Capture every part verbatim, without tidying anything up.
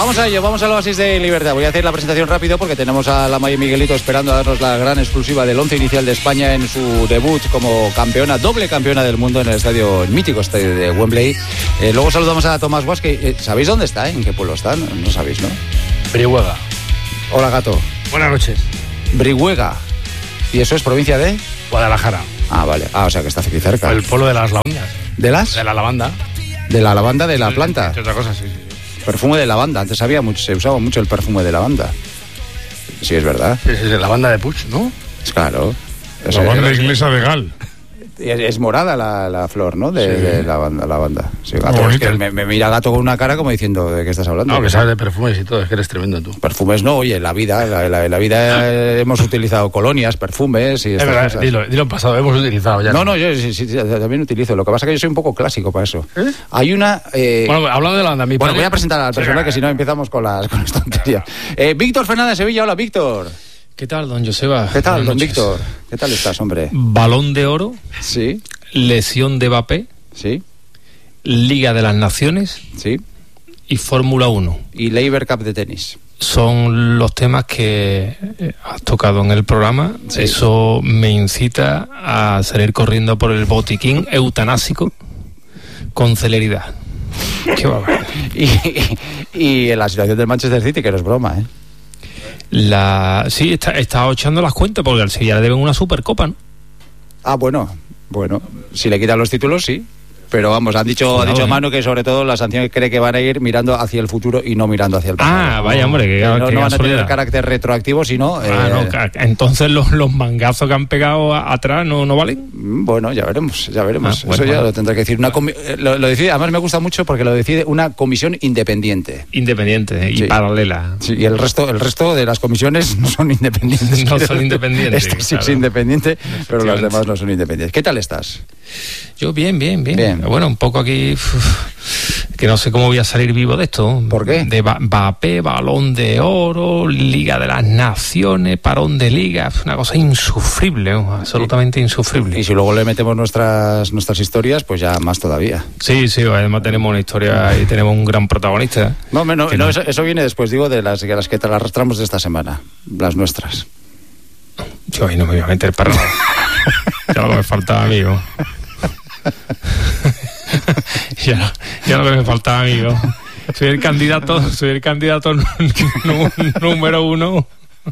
Vamos a ello, vamos al Oasis de Libertad. Voy a hacer la presentación rápido porque tenemos a la Maya Miguelito esperando a darnos la gran exclusiva del once inicial de España en su debut como campeona, doble campeona del mundo en el estadio, el mítico estadio de Wembley. Eh, luego saludamos a Tomás Guas, que eh, ¿sabéis dónde está? ¿En qué pueblo está? No, no sabéis, ¿no? Brihuega. Hola, gato. Buenas noches. Brihuega. ¿Y eso es provincia de? Guadalajara. Ah, vale. Ah, o sea que está aquí cerca. El pueblo de las lavandas. ¿De las? De la lavanda. De la lavanda de la planta. Entre otra cosa, sí, sí. Perfume de lavanda. Antes había mucho, se usaba mucho el perfume de lavanda. Sí, es verdad. Es de la banda de Puig, ¿no? Es claro. La banda inglesa de Gal. Es, es morada la, la flor, ¿no? De, sí. de la banda. La banda. Sí, gato, es que me, me mira gato con una cara como diciendo, ¿de qué estás hablando? No, que sabes de perfumes y todo, es que eres tremendo tú. Perfumes no, oye, en la vida, la, la, la vida hemos utilizado colonias, perfumes y estas es verdad, cosas. Dilo, dilo en pasado, hemos utilizado ya. No, no, yo sí, sí, también utilizo. Lo que pasa es que yo soy un poco clásico para eso. ¿Eh? Hay una... Eh... Bueno, hablando de la banda, mi Bueno, padre... voy a presentar al personal, sí, que si no empezamos con las, con las tonterías. Eh, Víctor Fernández Sevilla, hola, Víctor. ¿Qué tal, don Joseba? ¿Qué tal, Buenas don noches. Víctor? ¿Qué tal estás, hombre? Balón de oro, Sí, lesión de Mbappé, sí, Liga de las Naciones sí. y Fórmula uno. Y Labour Cup de tenis. Son los temas que eh, has tocado en el programa. Sí. Eso me incita a salir corriendo por el botiquín eutanásico con celeridad. Qué bárbaro. Y, y, y en la situación del Manchester City, que no es broma, ¿eh? La... Sí, está, está echando las cuentas porque al Sevilla le deben una Supercopa, ¿no? Ah, bueno, bueno. Si le quitan los títulos, sí. Pero vamos, han dicho, ha dicho Manu que sobre todo la sanción cree que van a ir mirando hacia el futuro y no mirando hacia el pasado. Ah, vaya, hombre, que, que no, que no van a tener casualidad. carácter retroactivo, sino... Ah, eh, no, entonces los, los mangazos que han pegado a, atrás no, no valen. Bueno, ya veremos, ya veremos. Ah, bueno, Eso ya bueno. lo tendrá que decir. Una comi- lo, lo decide, además me gusta mucho porque lo decide una comisión independiente. Independiente y Sí. paralela. Sí, y el resto, el resto de las comisiones no son independientes. No son independientes, Esta sí claro. es independiente, pero las Efectivamente. demás no son independientes. ¿Qué tal estás? Yo bien, bien, bien, Bien. Bueno, un poco aquí, uf, que no sé cómo voy a salir vivo de esto. ¿Por qué? De Ba- Mbappé, Balón de Oro, Liga de las Naciones, parón de Liga, una cosa insufrible, ¿no? Absolutamente insufrible. Y si luego le metemos nuestras nuestras historias, pues ya más todavía. Sí, sí, además tenemos una historia y tenemos un gran protagonista. No, no, Que no no. eso, eso viene después, digo, de las, de las que te las arrastramos de esta semana, las nuestras. Yo ahí no me voy a meter para nada. Ya lo que me faltaba, amigo. ya, ya lo que me faltaba, amigo. Soy el candidato, soy el candidato nú- nú- número uno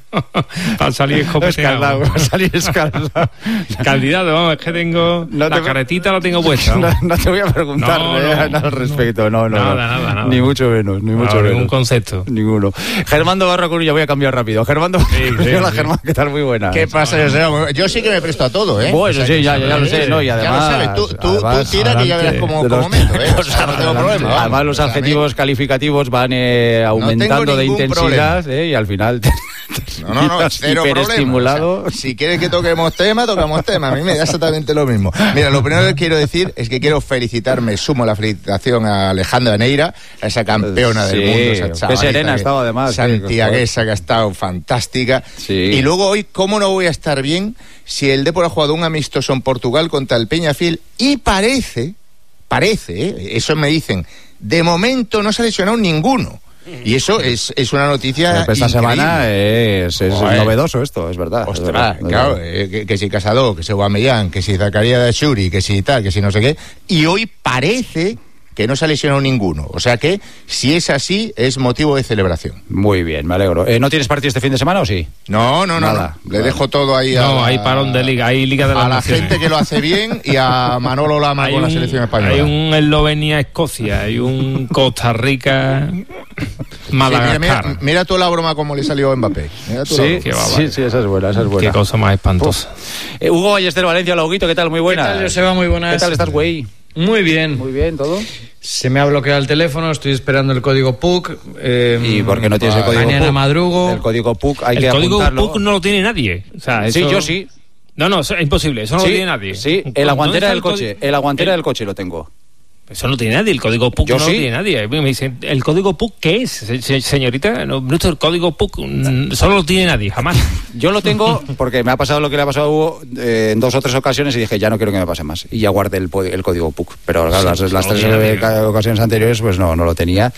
para salir escopeteado. Escaldado, salir escaldado. Candidato, vamos, es que tengo No la te- caretita la tengo puesta. No, no te voy a preguntar No, eh, no, nada al respecto, no, no, Nada, no. nada, nada. Ni mucho menos, ni mucho No, menos. ningún concepto. Ninguno. Germando Barra Coruña, voy a cambiar rápido. Germando, sí, hola sí. Germán, ¿qué tal? Muy buena. ¿Qué pasa? Yo, yo sí que me presto a todo, ¿eh? Bueno, O sea, sí, que ya, ya, ya lo sé, sabes, ¿no? Y ya lo además... sabes, tú, tú, además, tú tira que ya verás adelante, cómo, de los- cómo meto, ¿eh? O sea, no tengo adelante. problema. vamos. Además, los O sea, a mí- adjetivos calificativos van eh, aumentando de ningún intensidad eh, y al final... te- No, no, no, terminas cero problema. hiperestimulado. O sea, si quieres que toquemos tema, tocamos tema. A mí me da exactamente lo mismo. Mira, lo primero que quiero decir es que quiero felicitarme, sumo la felicitación a Alejandra Neira, a esa campeona del Sí, mundo, esa qué chavalita serena ha que- estado además, santiaguesa, que ha estado fantástica. Sí. Y luego hoy, ¿cómo no voy a estar bien si el Depor ha jugado un amistoso en Portugal contra el Peñafiel y parece, parece, ¿eh? Eso me dicen, de momento no se ha lesionado ninguno. Y eso es, es una noticia Pero esta increíble. semana es, es Joder. novedoso esto, es verdad. es Ostras, verdad, es claro, verdad. eh, que, que si Casado, que si Aubameyang, que si Zakaria de Shuri, que si tal, que si no sé qué. Y hoy parece que no se ha lesionado ninguno. O sea que, si es así, es motivo de celebración. Muy bien, me alegro. Eh, ¿No tienes partido este fin de semana o sí? No, no, no. Nada. no. Le dejo todo ahí a, No, la- hay parón de Liga, hay Liga de las a la Naciones. gente que lo hace bien y a Manolo Lama Hay con la un- selección española. Hay un Eslovenia-Escocia, hay un Costa Rica, Sí, Madagascar. mira, mira, mira tú la broma como le salió a Mbappé. Mira tú la Sí, broma. Qué bárbaro. sí, sí, esa es buena, esa es buena. Qué cosa más espantosa. Eh, Hugo Ballester Valencia, hola Huguito, ¿qué tal? Muy buena. ¿Qué tal, Joseba? Muy buenas. ¿Qué tal estás, güey? Muy bien. Muy bien, ¿todo? Se me ha bloqueado el teléfono, estoy esperando el código P U C. Eh, ¿Y por qué no tienes el código Mañana P U C? madrugo. El código P U C hay El que código apuntarlo. P U C no lo tiene nadie. O sea, Sí, eso- yo sí. No, no, eso es imposible, eso no sí, lo tiene nadie. Sí, ¿Dónde en la guantera está del el coche, código? en la guantera El- del coche lo tengo. Eso no tiene nadie, el código P U C Yo no sí. lo tiene nadie. Me dicen, ¿el código P U C qué es? Se- se- Señorita, no, nuestro el código P U C mm, solo lo tiene nadie, jamás. Yo lo tengo porque me ha pasado lo que le ha pasado a Hugo eh, en dos o tres ocasiones y dije, ya no quiero que me pase más. Y ya guardé el, po- el código P U C. Pero claro, las, las tres eh, ca- ocasiones anteriores pues no, no lo tenía.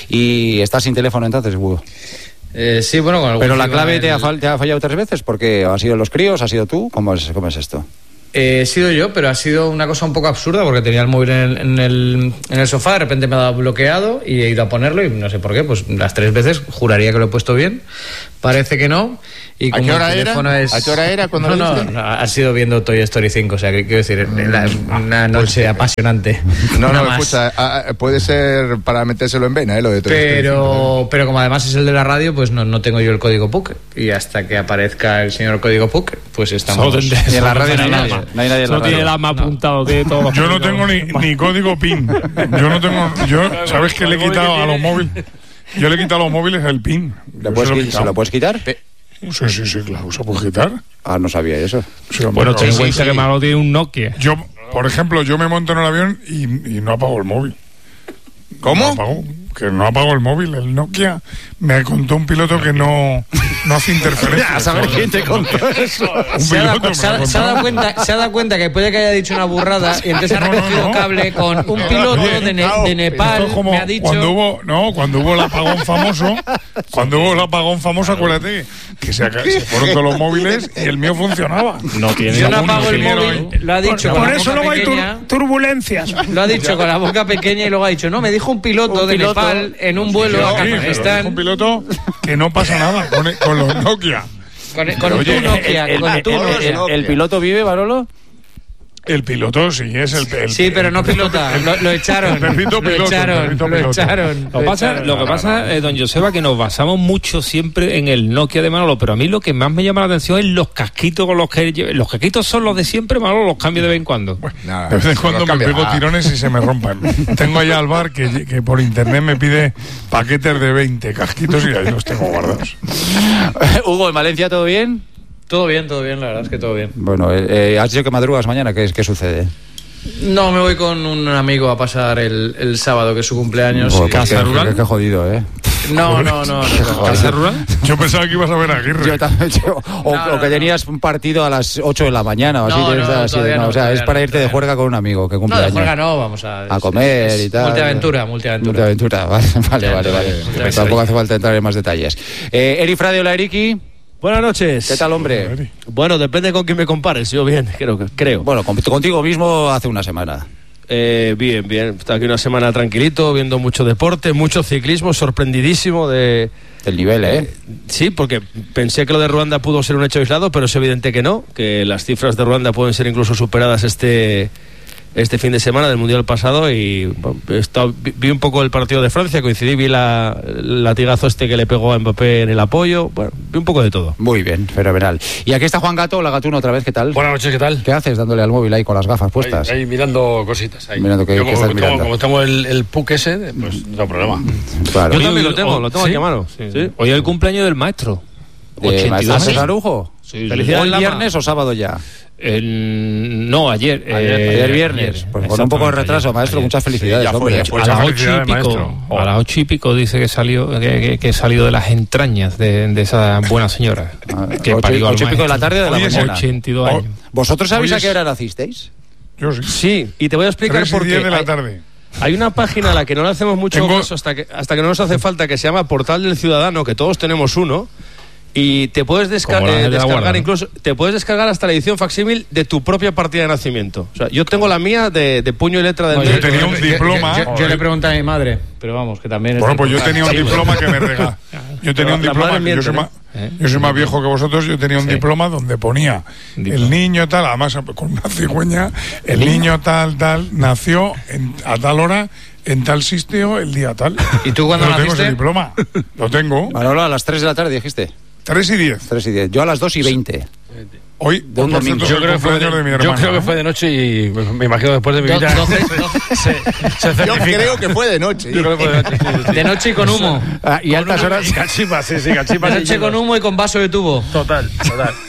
Y estás sin teléfono entonces, Hugo. Eh, sí, bueno, con algún Pero la tema clave el- te ha, fal- te ha fallado tres veces porque han sido los críos, ha sido tú. ¿Cómo es, cómo es esto? Eh, he sido yo, pero ha sido una cosa un poco absurda porque tenía el móvil en, en el, en el sofá, de repente me ha dado bloqueado y he ido a ponerlo y no sé por qué, pues las tres veces juraría que lo he puesto bien, parece que no. Y ¿A como qué el hora era? teléfono es- ¿A qué hora era cuando no, lo no, viste? no, ha sido viendo Toy Story cinco, o sea, que quiero decir, la- una noche apasionante. No, Una no, más. escucha, ah, ah, puede ser para metérselo en vena, ¿eh? Lo de todo esto. Pero, pero como además es el de la radio, pues no, no tengo yo el código P U C. Y hasta que aparezca el señor código P U C, pues estamos... Solo tendré- Y en la radio no hay solo nadie. tiene No hay nadie en la Solo tiene el radio. ama apuntado, tiene todos los Yo no códigos. tengo ni, ni código PIN. Yo no tengo. Yo, ¿sabes qué le he quitado a los móviles? Yo le he quitado a los móviles el PIN. ¿Le Yo puedes se lo he qui- ¿Se quitado. lo puedes quitar? Sí, sí, sí, claro. ¿Se puede quitar? Ah, no sabía eso. Sí, hombre, Bueno, ten en claro. cuenta que Manolo tiene un Nokia. Yo, por ejemplo, yo me monto en el avión y, y no apago el móvil. ¿Cómo? No apago, que no apago el móvil. El Nokia me contó un piloto que no, no hace interferencia. A saber quién te contó eso. Un Se ha, dado, piloto me se ha- lo se ha dado contó. cuenta, se ha dado cuenta que puede que haya dicho una burrada y entonces ha No, no, recogido no. cable con un piloto Oye, de, Ne- de Nepal. Esto es como Me ha dicho. cuando hubo, no, cuando hubo el apagón famoso, cuando hubo el apagón famoso, acuérdate, que se, aca- se fueron todos los móviles y el mío funcionaba. No tiene Yo no algún apago el ingeniero móvil, lo ha dicho con Por la eso boca luego hay tur- pequeña. turbulencias. Lo ha dicho con la boca pequeña y luego ha dicho, no, me dijo un piloto Un de piloto. Nepal en un Sí, vuelo a pero es un Kazajistán piloto que no pasa nada con, con los Nokia. con, con Oye, tu Nokia, El, con el- tu el- Nokia. el- el piloto vive, Barolo? El piloto sí es el, el Sí, pero no el perrito- pilota, el- lo, lo echaron. el perrito lo piloto, el echaron, perrito lo piloto. echaron. Lo que pasa, lo que pasa eh, don Joseba, que nos basamos mucho siempre en el Nokia de Manolo, pero a mí lo que más me llama la atención es los casquitos con los que lle- los casquitos son los de siempre, Manolo, los cambio de vez en cuando. Nada, De vez en se cuando los me cambia. pego Ah, tirones y se me rompan. Tengo allá al bar que, que por internet me pide paquetes de veinte casquitos y ahí los tengo guardados. Hugo, ¿en Valencia todo bien? Todo bien, todo bien, la verdad es que todo bien. Bueno, eh, eh, has dicho que madrugas mañana, ¿qué, qué sucede? No, me voy con un amigo a pasar el, el sábado, que es su cumpleaños. Joder, y- pues ¿Casa qué- rural? qué- qué jodido, ¿eh? No, no, no. no. ¿Casa rural? Yo pensaba que ibas a ver a Aguirre. Yo también, yo- o, No, no, o que no. tenías un partido a las ocho de la mañana o así. No, tienes no, así, todavía no, no, o sea, es todavía para no, irte de todavía juerga con un amigo que No, cumple de años. juerga no, vamos a... A comer y tal. Multiaventura, multiaventura. Multiaventura, vale, vale, vale. vale. Multiaventura. Tampoco hace falta entrar en más detalles. Eh, Eri Frade, hola Eriki. Buenas noches. ¿Qué tal, hombre? Bueno, depende con quién me compares. Yo bien, creo. que creo. Bueno, con- contigo mismo hace una semana. Eh, bien, bien. Está aquí una semana tranquilito, viendo mucho deporte, mucho ciclismo, sorprendidísimo de... Del nivel, ¿eh? Sí, porque pensé que lo de Ruanda pudo ser un hecho aislado, pero es evidente que no, que las cifras de Ruanda pueden ser incluso superadas este este fin de semana del Mundial pasado y bueno, he estado- vi, vi un poco el partido de Francia, coincidí, vi la, el latigazo este que le pegó a Mbappé en el apoyo, bueno, vi un poco de todo. Muy bien, fenomenal. Y aquí está Juan Gato, la Gatuno otra vez, ¿qué tal? Buenas noches, ¿qué tal? ¿Qué haces dándole al móvil ahí con las gafas puestas? Ahí, ahí mirando cositas. Ahí. Mirando qué- Yo qué como, estás como- mirando. como tengo el, el P U C ese, pues no hay problema. Claro. Yo Oye, también hoy- lo tengo, hoy- lo tengo ¿sí? aquí a mano. Sí. Sí. Hoy es el cumpleaños del maestro. ¿De ochenta y Maestro dos años. Arujo? Sí, Felicidades, ¿Hoy Lama. viernes o sábado ya? El- no, ayer. Ayer, eh, ayer viernes. Pues con un poco de exactamente, retraso, ayer, maestro. ayer. Muchas felicidades, ya fue, hombre. ya fue. A las Muchas ocho y felicidades, pico, maestro. a las ocho y pico dice que salió, que, que, que salió de las entrañas de, de esa buena señora. Ah, que ocho- parió al ocho y pico de la maestro. tarde o de la Oye, mañana. ochenta y dos Oh, años. ¿Vosotros sabéis Hoy a qué es- hora nacisteis? Yo sí. Sí, y te voy a explicar Tres y por qué. diez de la Hay- tarde. Hay una página a la que no le hacemos mucho Tengo- caso hasta que, hasta que no nos hace falta, que se llama Portal del Ciudadano, que todos tenemos uno, y te puedes desca- Como la eh, de la descargar Guardia, ¿no? incluso, te puedes descargar hasta la edición facsímil de tu propia partida de nacimiento. O sea, yo tengo la mía de, de puño y letra del Yo dedo. tenía un Yo- yo- diploma. Yo, yo le pregunté a mi madre, pero vamos, que también... es Bueno, pues yo importante. tenía un diploma que me regaló. Yo tenía un La diploma, madre que yo miente, soy, ¿no? más, ¿Eh? yo soy más viejo que vosotros, yo tenía un Sí. diploma donde ponía Diploma. el niño tal, además con una cigüeña, el niño tal, tal, nació en- a tal hora, en tal sitio, el día tal. ¿Y tú cuándo Yo tengo naciste? ese diploma, lo tengo. Manolo, a las tres de la tarde dijiste. tres y diez. tres y diez. Yo a las dos y veinte. Hoy, un por domingo. cierto, es Yo el creo, que fue de, cumpleaños de mi yo hermana. creo que ¿eh? fue de noche y me, me imagino después de mi Do- vida doce- se, se Yo certifica. creo que fue de noche. Yo creo que fue de noche. sí, sí, sí. De noche y con humo. Ah, y altas horas. Y cachipas, sí, sí, cachipas. De noche con humo y con vaso de tubo. Total, total.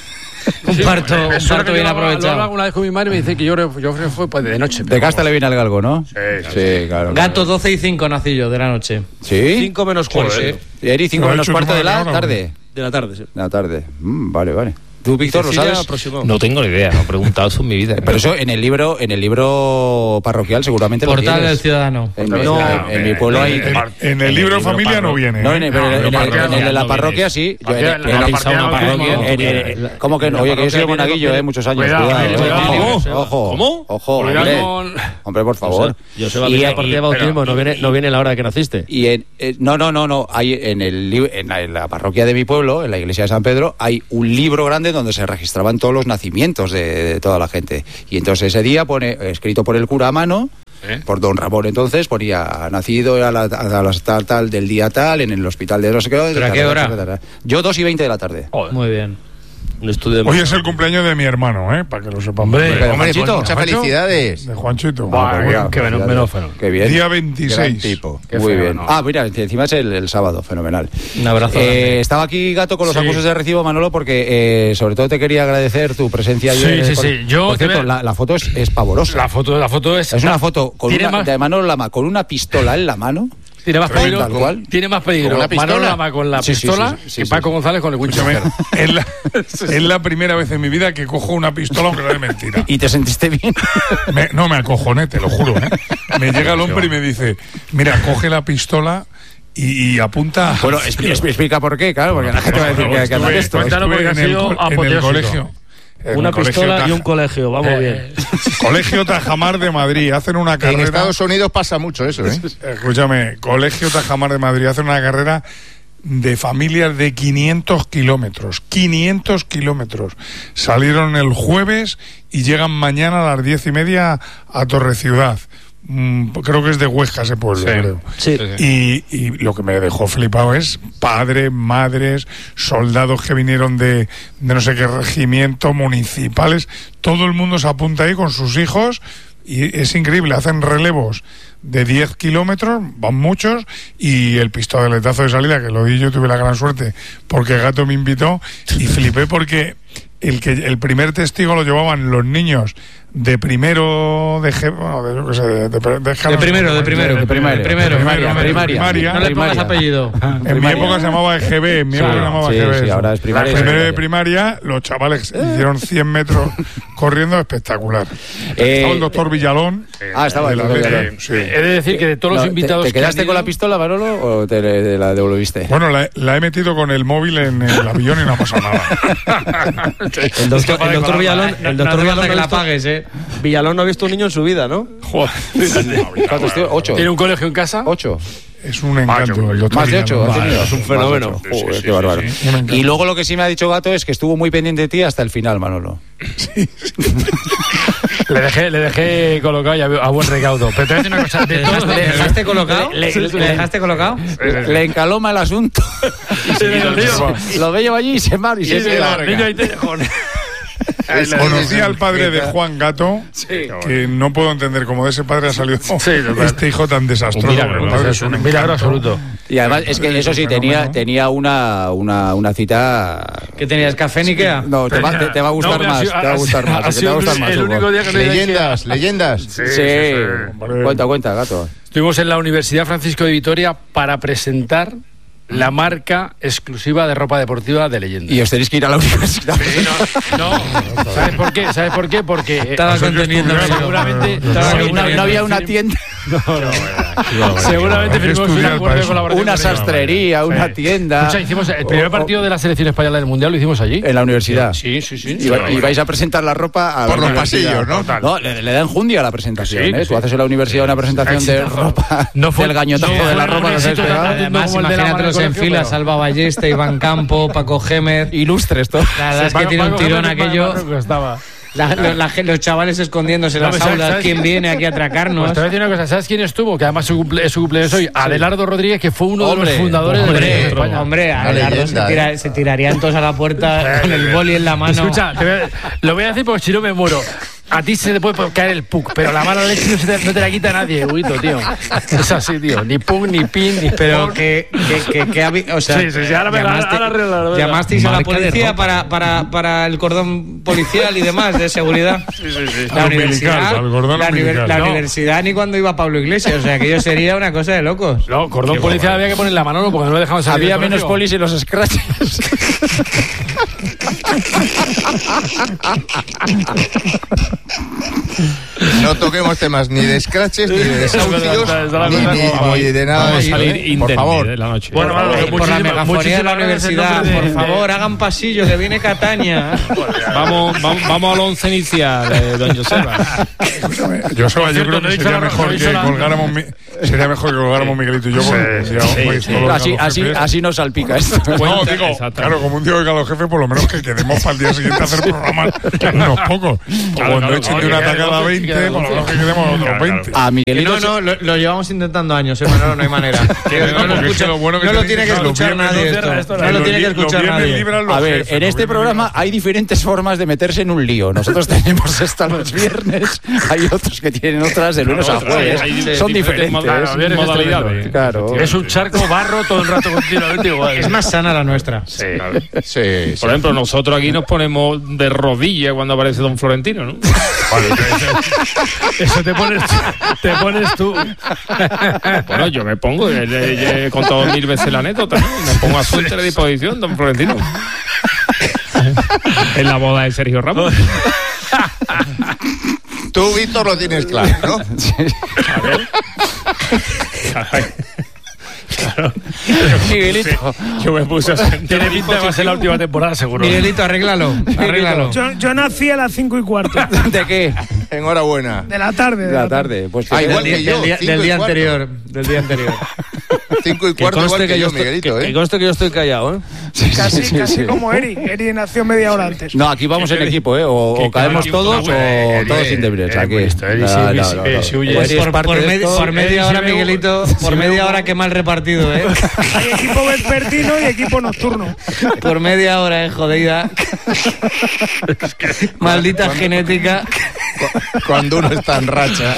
Un parto, Me un suena parto que bien yo lo hago- aprovechado. Lo hago alguna vez con mi madre y me dice que yo creo, yo creo que fue pues, de noche. De casta le viene al galgo, ¿no? Sí, sí, claro. Gato, doce y cinco nací yo de la noche. ¿Sí? Cinco menos cuarto. Joder. Eri, cinco Lo ha menos hecho tu cuarto de la madre ahora, tarde. De la tarde, sí. De la tarde. Mm, vale, vale. ¿Tú, Víctor, lo Cecilia sabes? aproximó. No tengo ni idea, no he preguntado eso en mi vida. Pero eso en el libro, en el libro parroquial seguramente lo Portal tienes. del Ciudadano. En, No, en- en mi pueblo hay. En, en el libro familia no viene. No, ¿eh? en, el- pero en, el- en el de la no parroquia sí. Yo, en- Parroquia- en- la en- parroquia en- no parroquia, viene. en- en- ¿Cómo que no? Oye, que yo soy de monaguillo, eh, muchos años. Cuidado, Cuidado, cuidado, eh. cuidado. Ojo, ojo, ¿Cómo? ojo, Cuidado hombre. con- Hombre, por favor. Yo sé va a Y- venir a y- partir de bautismo, no viene, no viene la hora de que naciste. Y en, eh, no, no, no, no. Hay en el li- en la, en la parroquia de mi pueblo, en la iglesia de San Pedro, hay un libro grande donde se registraban todos los nacimientos de, de toda la gente. Y entonces ese día pone, escrito por el cura a mano, ¿Eh? por don Ramón entonces, ponía nacido a la, a la tal, tal del día tal, en el hospital de no sé qué. ¿Pero a qué hora? Yo dos y veinte de la tarde. Muy bien. Un estudio de Hoy es el cumpleaños de mi hermano, ¿eh? Para que lo sepamos. Hombre, Pero, Hombre, pues Juanchito, muchas ¿Juancho? felicidades. De Juanchito. Buah, Ah, qué- bueno. qué menú- menófeno. Qué bien. Día Gran veintiséis. tipo. Qué Muy feo, bien. ¿no? Ah, mira, encima es el, el sábado, fenomenal. Un abrazo. Eh, grande. estaba aquí Gato con los Sí. acusos de recibo, Manolo, porque eh, sobre todo te quería agradecer tu presencia Sí, ayer. sí, con- sí. Yo Por te cierto, voy a- la, la foto es, es pavorosa. La foto, la foto es. Es una foto con tiene una, más, de Manolo Lama con una pistola en la mano. tiene más Tal peligro. cual. Tiene más peligro. ¿Con una pistola? Manolo Lama con la Sí, sí, pistola sí, sí, sí, que sí, Paco sí. González con el Escúchame, Winchester. es la, es la primera vez en mi vida que cojo una pistola aunque no es mentira. ¿Y te sentiste bien? Me- no, me acojoné, te lo juro. ¿eh? Me llega el hombre y me dice, mira, coge la pistola y, y apunta... Bueno, expli- expli- explica por qué, claro, porque la gente va a decir que, que Estuve- anda esto. Cuéntalo estuve porque ha en el sido co- en el apoteósico. colegio. En una el colegio pistola y Taja- un colegio, vamos Eh, bien. Colegio Tajamar de Madrid, hacen una En carrera... Estados Unidos pasa mucho eso, ¿eh? Escúchame, Colegio Tajamar de Madrid hace una carrera de familias de quinientos kilómetros. quinientos kilómetros. Salieron el jueves y llegan mañana a las diez y media a Torreciudad. Mm, creo que es de Huesca ese pueblo, Sí. creo. Sí. Y, y lo que me dejó flipado es padres, madres, soldados que vinieron de, de no sé qué regimiento, municipales. Todo el mundo se apunta ahí con sus hijos y es increíble. Hacen relevos de diez kilómetros, van muchos, y el pistoletazo de salida, que lo di yo, tuve la gran suerte, porque Gato me invitó y flipé porque el que el primer testigo lo llevaban los niños de primero de, G- bueno, de, yo qué sé, de, de- de- De primero, de primero. de primaria. De primero. Primaria, de primaria. primaria. No le pongas primaria. apellido. En mi época se llamaba E G B, en mi Sí, época se llamaba sí, E G B. sí, eso. ahora es primaria y Primero de secundaria. primaria, los chavales hicieron cien metros corriendo, espectacular. Eh, Estaba el doctor Villalón. Ah, estaba el de la doctor Ley, Villalón. sí. He de decir que de todos No, los ¿te- invitados. ¿Te, que quedaste han con la ido- pistola, Manolo, o te, te la devolviste? Bueno, la, la he metido con el móvil en el avión y no ha pasado nada. El doctor, el doctor Villalón, el doctor no hace Villalón falta no que ha la visto- pagues, ¿eh? Villalón no ha visto un niño en su vida, ¿no? ¿Cuántos tíos? ¿Ocho? ¿Tiene un colegio en casa? ¿Ocho? Es un encanto. El doctor Más de ocho. Villalón. ha tenido. es un Más fenómeno. de ocho. Sí, Joder, sí, qué sí, bárbaro. sí, sí. Un encanto. Y luego lo que sí me ha dicho Gato es que estuvo muy pendiente de ti hasta el final, Manolo. Le dejé, le dejé colocado y a, a buen recaudo. Pero te voy a decir una cosa. De ¿Le todos- dejaste, le dejaste colocado? Le- ¿Le, le- dejaste colocado? Le encaloma el asunto. Lo ve yo allí y se mar y se Sí, se sí, larga. niño, ahí te- joder. Conocí al padre de Juan Gato, que no puedo entender cómo de ese padre ha salido este hijo tan desastroso. Un milagro, El padre es un encanto. milagro absoluto. Y además es que eso sí, tenía, tenía una, una, una cita... ¿Qué tenías? ¿Café ni qué? No, te va, te, te va a gustar No, pero ha más, sido- te va a gustar ha más, que te va a sido gustar más. el Hugo. único día que le dije- Leyendas, leyendas. Sí, sí, sí. Cuenta, cuenta, Gato. Estuvimos en la Universidad Francisco de Vitoria para presentar la marca exclusiva de ropa deportiva de Leyenda. Y os tenéis que ir a la universidad. Sí, no, no. ¿Sabes por qué? ¿Sabes por qué? Porque eh, Estaba conteniendo. seguramente, Estaba No, seguramente no había una tienda, seguramente Hay que firmamos un estudiar acuerdo para de eso. colaboración. una con ellos. sastrería, una Sí. tienda. Escucha, hicimos el primer O- o- partido de la selección española del mundial, lo hicimos allí. en la universidad. Sí, sí, sí. Y, va- y vais a presentar la ropa a la Por los universidad. pasillos, ¿no? Total. No, le, le dan jundia a la presentación, Sí, ¿eh? sí. Tú haces en la universidad una presentación de Exitazo. ropa, No fue- del gañotazo no de la fue ropa un que os habéis éxito pegado. tan- Además, como el de la imagínatelos mano en del fila, colegio, Salva Ballesta, Iván Campo, Paco Gémez. Ilustres, todo. La verdad es que tiene un tirón aquello. Estaba. La- lo- la gen- los chavales escondiéndose en No, las ¿sabes- aulas. sabes ¿Quién qué? viene aquí a Pues atracarnos? te voy a decir una cosa, ¿sabes quién estuvo? Que además su cumple- es su cumpleaños hoy. Adelardo Rodríguez, que fue uno Hombre, de los fundadores de Hombre, la España. hombre, Una Abelardo leyenda, se, tira- ¿eh? se tirarían todos a la puerta con el boli en la mano. Escucha, te voy a- lo voy a decir porque si no me muero. A ti se te puede caer el puck, pero la mala leche no, se te, no te la quita nadie, Huguito, tío. Es así, tío. Ni puck, ni pin, ni... Pero que, que, que, que habi- o sea, Sí, sí, sí, ahora me- llamaste- ahora arregla, ahora arregla. llamasteis a la Marca de policía ropa. para, para, para el cordón policial y demás de seguridad. Sí, sí, sí. La Al universidad, umbilical, al cordón la, univer- umbilical. la No. universidad ni cuando iba Pablo Iglesias, o sea, que yo sería una cosa de locos. No, cordón policial había que ponerle a Manolo porque no le dejaban salir. Había del menos colegio. polis en los scratches. No toquemos temas ni de scratches, ni de desahucios, Está- está la ni, cosa ni- como- ni de nada Vamos de a eso, salir ¿eh? Por indemne favor. de la noche. Bueno, Por, Manolo, por la muchísimas- megafonía de la muchísimas gracias en universidad, nombre de- por favor, hagan pasillo, que viene Cataña. Vamos, vamos, vamos al once inicial, eh, don Joseba. Escúchame, Joseba, yo cierto, creo no he que dicho sería la- mejor no he que dicho la- colgáramos mi- sería mejor que colgáramos Miguelito y yo porque Sí, ya sí, vais sí. todos los Así, galos así, jefes. así no salpica esto. No, Cuenta, digo, exactamente. claro, como un tío que a los jefes, por lo menos que quedemos para el día siguiente a hacer programas unos pocos. O cuando claro, echen de oye, una que atacada doce, veinte, que por lo menos doce. que quedemos otros Claro, veinte. A Que Miguelito. no, no, lo, lo llevamos intentando años, ¿eh, Manolo? No hay manera. Que No, no, lo, porque es que escucha- lo bueno que no lo tenéis tiene que es que los escuchar viernes nadie no esto. cierra esto, No lo Los tiene que vi- los escuchar viernes nadie. libran los A ver, jefes, en los este viernes programa libran. hay diferentes formas de meterse en un lío. Nosotros tenemos esta los viernes, hay otros que tienen otras de lunes a jueves. hay Son diferentes diferentes. modalidades. Viernes es modalidades. tremendo, Claro. Es un charco barro todo el rato continuamente igual. Es más sana la nuestra. Sí. Sí, sí. Por ejemplo, nosotros aquí nos ponemos de rodillas cuando aparece don Florentino, ¿no? Eso te pones tú. Te pones tú. Bueno, yo me pongo, eh, eh, he contado mil veces la anécdota, ¿no? Me pongo a su entera disposición, don Florentino. En la boda de Sergio Ramos. Tú, Víctor, lo tienes claro, ¿no? Miguelito. Yo me puse a sentar. Tiene pinta de que va a ser la última temporada, seguro. Miguelito, arréglalo. Arréglalo. Yo, yo nací a las cinco y cuarto ¿De qué? Enhorabuena. de la tarde. De la tarde. Pues Ah, que- igual que Del, yo, día, cinco del y día cuarto. anterior. Del día anterior. Cinco y Que cuarto igual conste que, que yo, yo estoy, Miguelito, que, ¿eh? que conste que yo estoy callado, ¿eh? Sí, sí, Casi, sí, casi sí. como Eri. Eri nació media hora antes. No, aquí vamos en equipo, ¿eh? O, o caemos todos o todos indemnes. Aquí. No, no, no, no. si huye. Pues si es por, parte por de medi- esto, por media eh, hora, si veo- Miguelito, por si media veo- hora que mal repartido, ¿eh? Hay equipo vespertino y equipo nocturno. Por media hora, ¿eh? Jodida. Maldita genética. Cuando uno está en racha.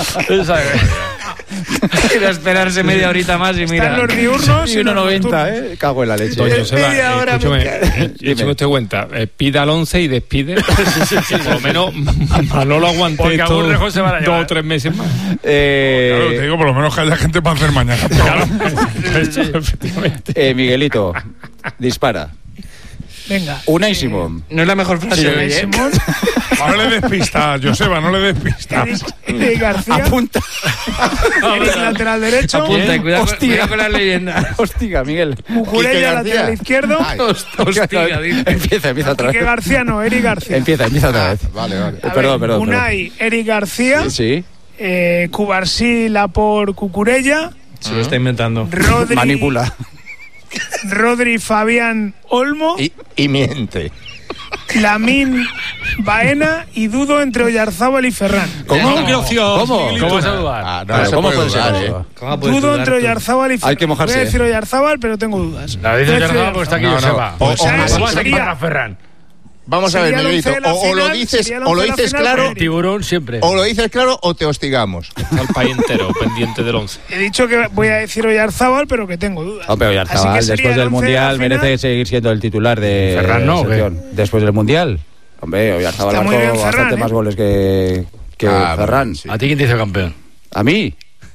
Quiero esperarse media horita más y Están mira. los diurnos Y y los uno noventa, nocturnos. ¿eh? Cago en la leche. Don Joseba, media eh, hora escúchame, me eh, écheme usted cuenta, eh, pida al once y despide. Que por lo menos Manolo aguante Porque esto algún rejón se van a dos llevar. o tres meses más. Eh, Claro, te digo, por lo menos que haya gente para hacer mañana. Efectivamente. eh, Miguelito, dispara. Venga. Unai Simón. No es la mejor frase Sí, de hoy, ¿eh? Simón, No le des pistas, Joseba, no le des pistas. Eric, Eric García, Apunta. Eric lateral derecho, Apunta y cuidado, Hostia. cuidado con las leyendas. Hostia, Miguel. Cucurella Quique García. lateral izquierdo, Ay, Hostia, dice. Empieza, empieza otra Quique vez. García no, Eric García. Empieza, empieza otra vez. vale, vale. Eh, A Perdón, ver, perdón. Unai, Eric García, perdón. Sí. eh, Cubarsí, Lapor, Cucurella, Se lo está inventando. Rodri, Manipula. Rodri, Fabián, Olmo, Y, y miente. Lamín, Baena y Dudo entre Oyarzábal y Ferran. ¿Cómo? Gracias, ¿Cómo? Miguelito. ¿Cómo vas a dudar? Ah, no, Claro, no se ¿Cómo puede puede ser dudar, eso? ¿eh? ¿Cómo puedes Dudo dudar entre tú? Oyarzábal y Ferran. Hay que mojarse, Voy a decir ¿eh? Oyarzábal, pero tengo dudas. La dice Voy a decir Oyarzábal porque está aquí No, no. Joseba. O- O o- sea, o- vas a sería- quitar a Ferran. Vamos a ver, Sería el Miguelito. once de la O, o lo final, dices, sería el o lo once de la dices final claro, con Eric. Tiburón siempre. o lo dices claro o te hostigamos. Está el país entero pendiente del once. He dicho que voy a decir Oyarzábal, pero que tengo dudas. Hombre, Así Oyarzabal, que sería después el del once de la Mundial, final. merece seguir siendo el titular de Ferran no, la selección. Después del Mundial. Hombre, Oyarzabal Está muy marcó bien bastante Ferran, ¿eh? más goles que, que Ah, Ferran. sí. ¿A ti quién te hizo campeón? ¿A mí?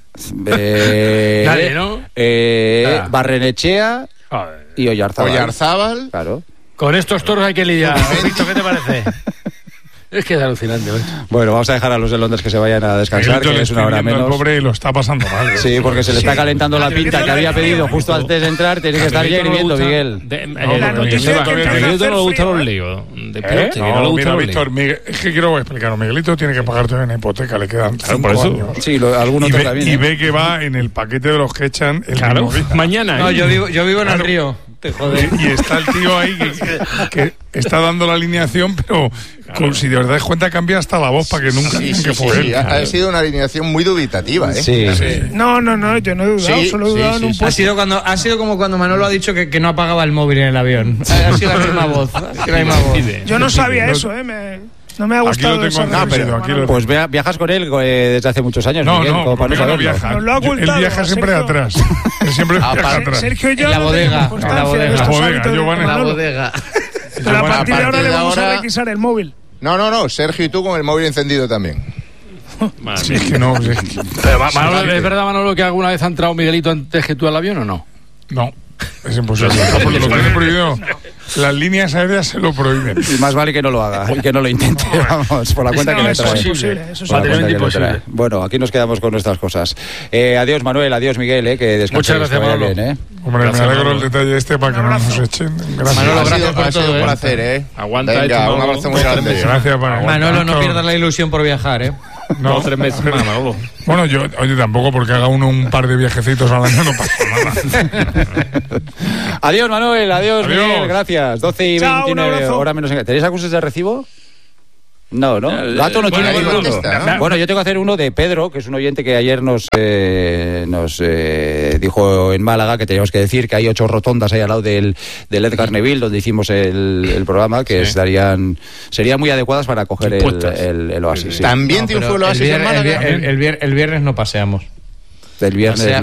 Eh, Nadie, ¿no? Eh, Ah. Barrenechea Joder. y Oyarzabal. Oyarzábal. Claro. Con estos toros hay que lidiar. Víctor, ¿qué te parece? Es que es alucinante, ¿eh? Bueno, vamos a dejar a los de Londres que se vayan a descansar, Miguelito que le es una estoy hora viendo al menos. pobre y lo está pasando mal. ¿eh? Sí, porque se le está Sí. calentando la pinta que había pedido justo antes de entrar. Tiene que estar ya hirviendo, Miguel. De, eh, no, don no, Joseba, no, que no, a Miguelito no le no, gustan no, los no, líos. De ¿Eh? pelote, que no le No, gustan mira, los Víctor, líos. Miguel- es que quiero explicar. Miguelito tiene que pagarte una hipoteca, le quedan Claro, cinco por eso. años. Sí, lo, alguno Y toca ve, bien. y ¿eh? ve que va en el paquete de los que echan el Claro, mismo día. mañana. No, ¿eh? yo vivo, yo vivo en el Claro. río. Te joder. Y está el tío ahí que, que- que está dando la alineación, pero con, si de verdad es cuenta cambia hasta la voz para que nunca Sí, digan sí, que sí, fue sí. él. Ha, ha sido una alineación muy dubitativa, ¿eh? Sí. No, no, no, yo no he dudado, Sí, solo he sí, dudado sí, en un sí. Ha puesto. sido, cuando, ha sido como cuando Manolo ha dicho que, que no apagaba el móvil en el avión. Ha sido la misma voz. Ha sido la misma voz. Decide. Yo no sabía eso, ¿eh? Me- No me ha Aquí gustado lo tengo esa entendido, reflexión, aquí lo Manolo. Pues vea- viajas con él eh, desde hace muchos años, No, Miguel, no, como para no conmigo no saberlo. viaja. Nos lo ha Yo- Él ocultado, viaja siempre Sergio. atrás. Él siempre viaja Aparte- atrás. Sergio y yo En la no bodega, teníamos en la constancia bodega. de La estos bodega, hábitos de Giovanni. La Manolo. bodega. Pero a Giovanni, partir de a ahora partir le de vamos a ahora- requisar el móvil. No, no, no, Sergio y tú con el móvil encendido también. Sí, es que no, sí, es que- Pero, Ma- Manolo, ¿es verdad, Manolo, que alguna vez ha entrado Miguelito antes que tú al avión o no? no, es imposible. Porque lo tiene prohibido. Las líneas aéreas se lo prohíben. Y más vale que no lo haga y que no lo intente, vamos, por la cuenta No, que le eso trae. es imposible, eso es Por la cuenta Materialmente que le imposible. trae. Bueno, aquí nos quedamos con nuestras cosas. Eh, adiós, Manuel, adiós, Miguel, eh, que descanséis, Muchas gracias, que vaya Manolo. bien, eh. Hombre, Gracias, me alegro Manolo. el detalle este para que no nos echen. Gracias. Manolo, ha gracias sido, por ha sido todo, un ¿eh? placer, ¿eh? Aguanta Venga, esto, un Manolo. abrazo muy grande. Gracias, Manolo. Manolo, no Tanto- pierdas la ilusión por viajar, ¿eh? No, Dos, tres meses más, Manolo. Bueno, yo, oye, tampoco porque haga uno un par de viajecitos al año no pasa nada. Adiós, Manuel, adiós, Adiós. Miguel, gracias. doce y Chao, un veintinueve, abrazo. hora menos en... ¿Tenéis acuses de recibo? No, ¿no? Gato no tiene bueno, ninguno. contesta, ¿no? Bueno, yo tengo que hacer uno de Pedro, que es un oyente que ayer nos eh, nos eh, dijo en Málaga que teníamos que decir que hay ocho rotondas ahí al lado del, del Edgar Neville, donde hicimos el, el programa, que Sí. estarían serían muy adecuadas para coger el, Impuestas. el, el oasis. Sí. También No, triunfó pero el Oasis el, en vier- el, Málaga. vier- el- el vier- el viernes no paseamos. Del viernes. O sea, no.